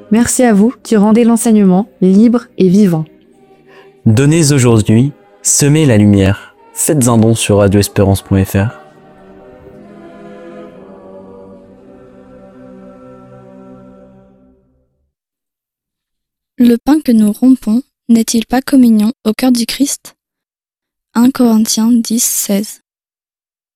Merci à vous qui rendez l'enseignement libre et vivant. Donnez aujourd'hui, semez la lumière. Faites un don sur radioespérance.fr. Le pain que nous rompons n'est-il pas communion au cœur du Christ ? 1 Corinthiens 10, 16.